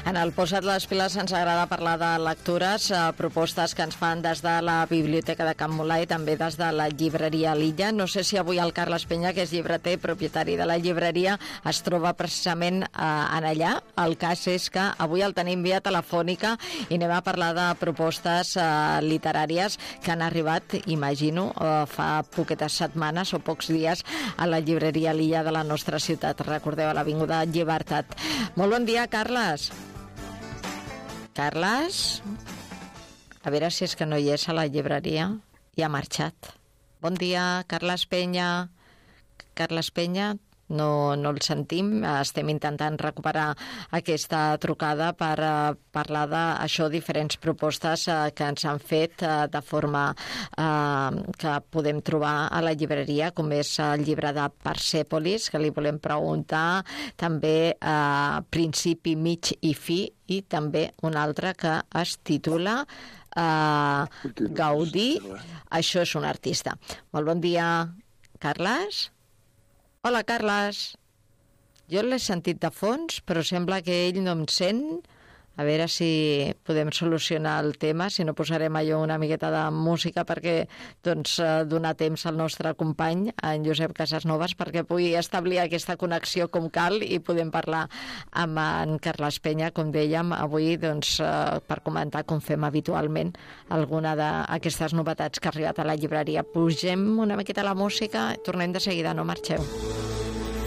En el Posa't les piles ens agrada parlar de lectures, propostes que ens fan des de la Biblioteca de Can Mulà i també des de la llibreria L'Illa. No sé si avui el Carles Peña, que és llibreter, propietari de la llibreria, es troba precisament en allà. El cas és que avui el tenim via telefònica i anem a parlar de propostes literàries que han arribat, imagino, fa poquetes setmanes o pocs dies a la llibreria L'Illa de la nostra ciutat. Recordeu, a l'Avinguda Llibertat. Molt bon dia, Carles. Carles? A veure si és que no hi és a la llibreria. Ja ha marxat. Bon dia, Carles Peña. Carles Peña, no el sentim. Estem intentant recuperar aquesta trucada per parlar d'això, diferents propostes que ens han fet de forma que podem trobar a la llibreria, com és el llibre de Persèpolis, que li volem preguntar, també Principi, mig i fi, i també un altre que es titula Gaudí. Això és un artista. Molt bon dia, Carles. Hola, Carles. Jo l'he sentit de fons, però sembla que ell no em sent. A veure si podem solucionar el tema, si no posarem allò una miqueta de música perquè donar temps al nostre company, en Josep Casasnovas, perquè pugui establir aquesta connexió com cal i podem parlar amb en Carles Peña, com dèiem, avui per comentar, com fem habitualment, alguna d'aquestes novetats que ha arribat a la llibreria. Pugem una miqueta la música, tornem de seguida, no marxeu.